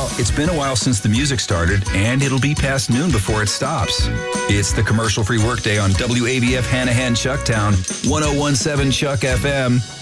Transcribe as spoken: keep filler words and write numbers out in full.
Well, it's been a while since the music started, and it'll be past noon before it stops. It's the commercial-free workday on W A V F Hanahan Chucktown, one oh one point seven Chuck F M.